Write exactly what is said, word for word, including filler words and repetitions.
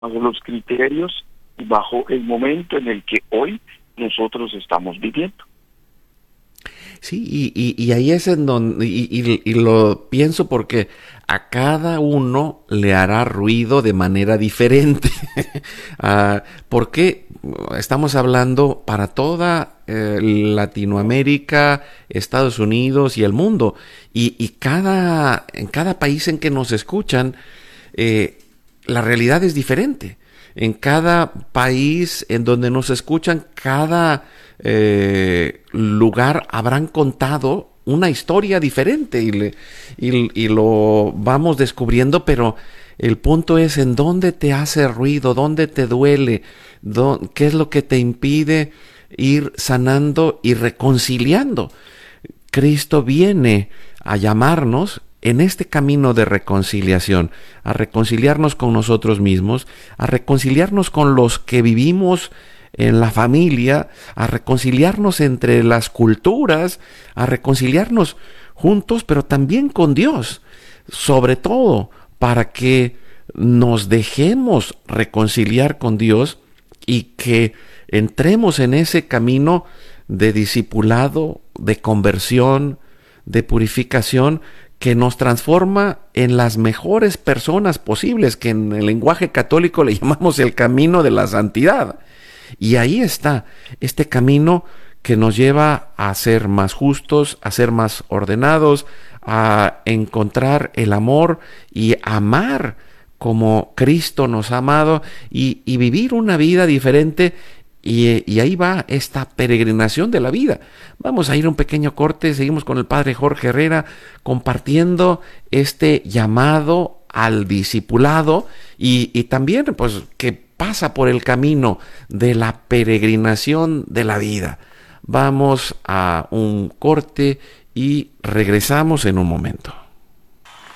bajo los criterios y bajo el momento en el que hoy nosotros estamos viviendo. Sí, y, y, y ahí es en donde, y, y, y lo pienso porque a cada uno le hará ruido de manera diferente. uh, porque estamos hablando para toda eh, Latinoamérica, Estados Unidos y el mundo. Y, y cada, en cada país en que nos escuchan, eh, la realidad es diferente. En cada país en donde nos escuchan, cada eh, lugar habrán contado una historia diferente y, le, y, y lo vamos descubriendo, pero el punto es en dónde te hace ruido, dónde te duele, dónde, qué es lo que te impide ir sanando y reconciliando. Cristo viene a llamarnos en este camino de reconciliación, a reconciliarnos con nosotros mismos, a reconciliarnos con los que vivimos en la familia, a reconciliarnos entre las culturas, a reconciliarnos juntos, pero también con Dios, sobre todo para que nos dejemos reconciliar con Dios y que entremos en ese camino de discipulado, de conversión, de purificación, que nos transforma en las mejores personas posibles, que en el lenguaje católico le llamamos el camino de la santidad. Y ahí está este camino que nos lleva a ser más justos, a ser más ordenados, a encontrar el amor y amar como Cristo nos ha amado y, y vivir una vida diferente. Y, y ahí va esta peregrinación de la vida. Vamos a ir a un pequeño corte, seguimos con el padre Jorge Herrera compartiendo este llamado al discipulado y, y también pues que pasa por el camino de la peregrinación de la vida. Vamos a un corte y regresamos en un momento.